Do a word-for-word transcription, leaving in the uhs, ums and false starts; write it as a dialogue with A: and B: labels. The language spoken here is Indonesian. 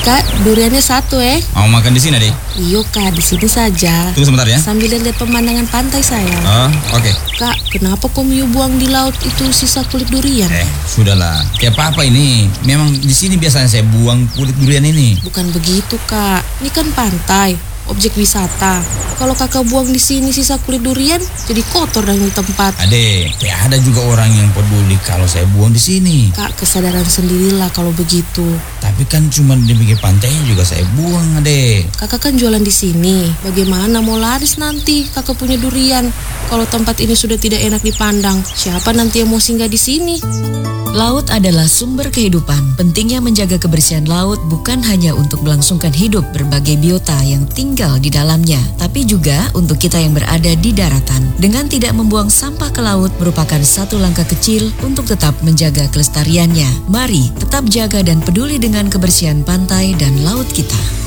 A: Kak, duriannya satu eh.
B: Mau makan di sini, Dek?
A: Iyo Kak, di sini saja.
B: Tunggu sebentar ya.
A: Sambil lihat pemandangan pantai sayang.
B: Oh, oke. Okay.
A: Kak, kenapa kau Miu buang di laut itu sisa kulit durian?
B: Eh, sudahlah. Ya apa-apa ini. Memang di sini biasanya saya buang kulit durian ini.
A: Bukan begitu Kak. Ini kan pantai, objek wisata. Kalau kakak buang di sini sisa kulit durian, jadi kotor dan di tempat.
B: Ade, ya ada juga orang yang peduli kalau saya buang di sini.
A: Kak, kesadaran sendirilah kalau begitu.
B: Tapi kan cuma di pinggir pantainya juga saya buang, Ade.
A: Kakak kan jualan di sini. Bagaimana mau laris nanti kakak punya durian? Kalau tempat ini sudah tidak enak dipandang, siapa nanti yang mau singgah di sini?
C: Laut adalah sumber kehidupan. Pentingnya menjaga kebersihan laut bukan hanya untuk melangsungkan hidup berbagai biota yang tinggal di dalamnya, tapi juga untuk kita yang berada di daratan. Dengan tidak membuang sampah ke laut merupakan satu langkah kecil untuk tetap menjaga kelestariannya. Mari tetap jaga dan peduli dengan kebersihan pantai dan laut kita.